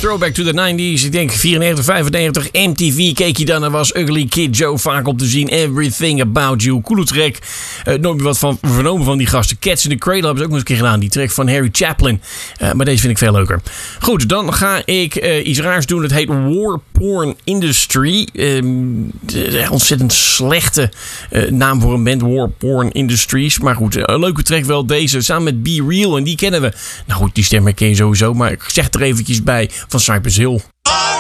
throwback to the 90s. Ik denk 94, 95. MTV keek je dan. Er was Ugly Kid Joe vaak op te zien. Everything About You. Coole track. Nooit meer wat van vernomen van die gasten. Cats in the Cradle hebben ze ook nog eens een keer gedaan. Die track van Harry Chaplin. Maar deze vind ik veel leuker. Goed, dan ga ik iets raars doen. Het heet War Porn Industry. Ontzettend slechte naam voor een band. War Porn Industries. Maar goed, een leuke track wel deze. Samen met Be Real. En die kennen we. Nou goed, die stem herken je sowieso. Maar ik zeg er eventjes bij van Cypress Hill.